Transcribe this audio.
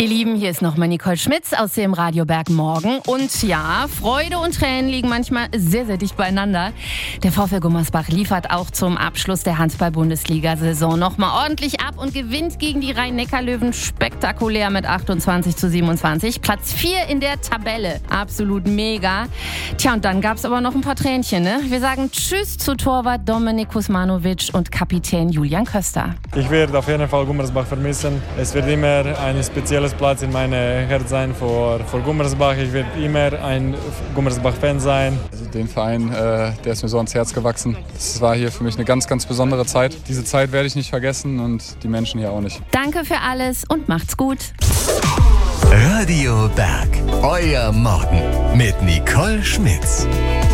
Ihr Lieben, hier ist nochmal Nicole Schmitz aus dem Radio Bergmorgen. Und ja, Freude und Tränen liegen manchmal sehr, sehr dicht beieinander. Der VfL Gummersbach liefert auch zum Abschluss der Handball-Bundesliga-Saison nochmal ordentlich ab und gewinnt gegen die Rhein-Neckar-Löwen spektakulär mit 28:27. Platz 4 in der Tabelle. Absolut mega. Tja, und dann gab es aber noch ein paar Tränchen, ne? Wir sagen Tschüss zu Torwart Dominik Kuzmanovic und Kapitän Julian Köster. Ich werde auf jeden Fall Gummersbach vermissen. Es wird immer ein spezielles Platz in meinem Herz sein vor Gummersbach. Ich werde immer ein Gummersbach-Fan sein. Also den Verein, der ist mir so ans Herz gewachsen. Das war hier für mich eine ganz, ganz besondere Zeit. Diese Zeit werde ich nicht vergessen und die Menschen hier auch nicht. Danke für alles und macht's gut. Radio Berg, euer Morgen mit Nicole Schmitz.